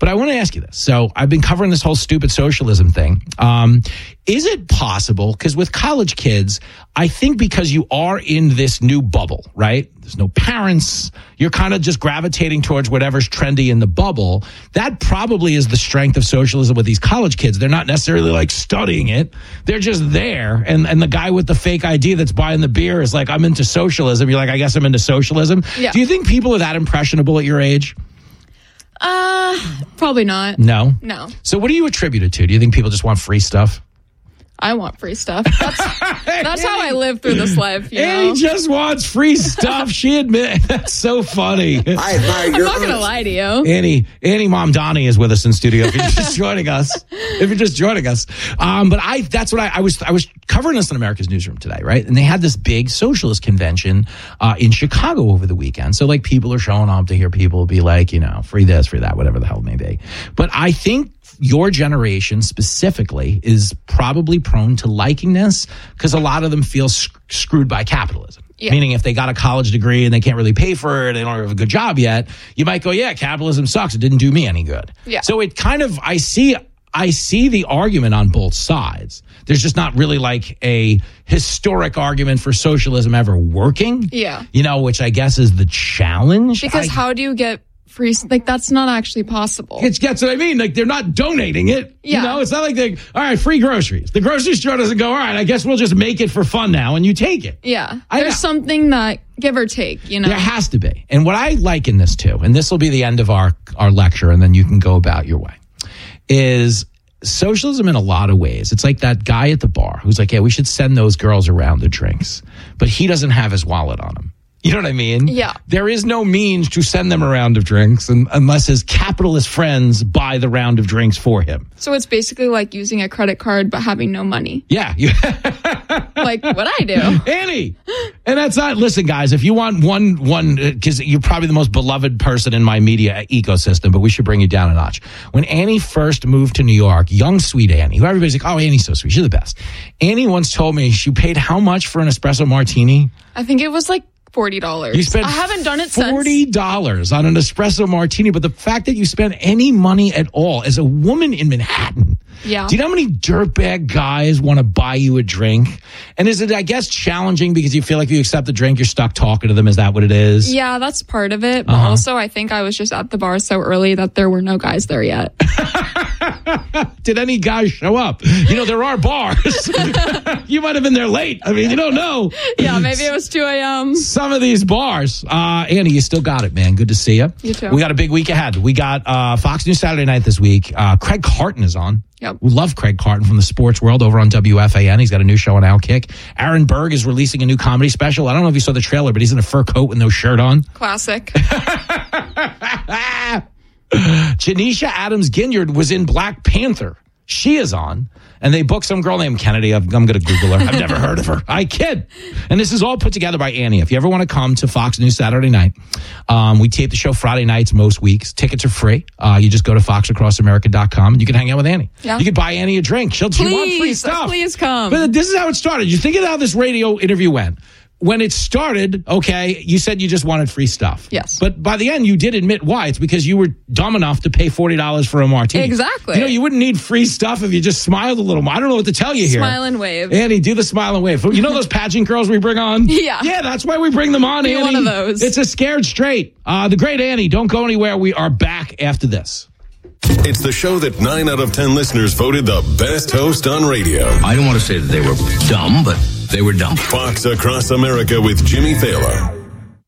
I want to ask you this. So I've been covering this whole stupid socialism thing. Is it possible, because with college kids, I think because you are in this new bubble, right? There's no parents. You're kind of just gravitating towards whatever's trendy in the bubble. That probably is the strength of socialism with these college kids. They're not necessarily like studying it. They're just there. And the guy with the fake ID that's buying the beer is like, I'm into socialism. You're like, I guess I'm into socialism. Yeah. Do you think people are that impressionable at your age? Probably not. No? No. So what do you attribute it to? Do you think people just want free stuff? I want free stuff. That's how I live through this life, you know? Annie just wants free stuff. She admits. That's so funny. I'm not going to lie to you. Annie Mom Donnie is with us in studio if you're just joining us. But that's what I was covering this in America's Newsroom today, right? And they had this big socialist convention in Chicago over the weekend. So like people are showing up to hear people be like, you know, free this, free that, whatever the hell it may be. But I think your generation specifically is probably prone to liking this because a lot of them feel screwed by capitalism. Yeah. Meaning if they got a college degree and they can't really pay for it, they don't have a good job yet, you might go, yeah, capitalism sucks. It didn't do me any good. Yeah. So it kind of, I see the argument on both sides. There's just not really like a historic argument for socialism ever working. Yeah. You know, which I guess is the challenge. Because how do you get free? Like, that's not actually possible. That's what I mean. Like, they're not donating it. Yeah. You know, it's not like all right, free groceries. The grocery store doesn't go, all right, I guess we'll just make it for fun now, and you take it. Yeah. There's something that give or take, you know? There has to be. And what I like in this too, and this will be the end of our lecture, and then you can go about your way, is socialism in a lot of ways. It's like that guy at the bar who's like, yeah, we should send those girls around the drinks, but he doesn't have his wallet on him. You know what I mean? Yeah. There is no means to send them a round of drinks unless his capitalist friends buy the round of drinks for him. So it's basically like using a credit card but having no money. Yeah. Like what I do. Annie. And that's not, listen, guys, if you want one, because you're probably the most beloved person in my media ecosystem, but we should bring you down a notch. When Annie first moved to New York, young, sweet Annie, who everybody's like, oh, Annie's so sweet. She's the best. Annie once told me she paid how much for an espresso martini? I think it was like $40. You spent I haven't done it since. $40 on an espresso martini, but the fact that you spent any money at all as a woman in Manhattan. Yeah. Do you know how many dirtbag guys want to buy you a drink? And is it, I guess, challenging because you feel like if you accept the drink, you're stuck talking to them? Is that what it is? Yeah, that's part of it. But also, I think I was just at the bar so early that there were no guys there yet. Did any guys show up? You know, there are bars. You might have been there late. I mean, you don't know. Yeah, maybe it was 2 a.m. Some of these bars. Annie, you still got it, man. Good to see you. You too. We got a big week ahead. We got Fox News Saturday Night this week. Craig Carton is on. Yep. We love Craig Carton from the sports world over on WFAN. He's got a new show on Outkick. Aaron Berg is releasing a new comedy special. I don't know if you saw the trailer, but he's in a fur coat with no shirt on. Classic. Janisha Adams Ginyard was in Black Panther. She is on. And they booked some girl named Kennedy. I'm going to Google her. I've never heard of her. I kid. And this is all put together by Annie. If you ever want to come to Fox News Saturday night, we tape the show Friday nights most weeks. Tickets are free. You just go to foxacrossamerica.com and you can hang out with Annie. Yeah. You can buy Annie a drink. She wants free stuff. Please come. But this is how it started. You think of how this radio interview went. When it started, okay, you said you just wanted free stuff. Yes. But by the end, you did admit why. It's because you were dumb enough to pay $40 for a martini. Exactly. You know, you wouldn't need free stuff if you just smiled a little more. I don't know what to tell you here. Smile and wave. Annie, do the smile and wave. You know those pageant girls we bring on? Yeah. Yeah, that's why we bring them on, Be Annie. one of those. It's a scared straight. The great Annie, don't go anywhere. We are back after this. It's the show that 9 out of 10 listeners voted the best host on radio. I don't want to say that they were dumb, but they were dumb. Fox Across America with Jimmy Thaler.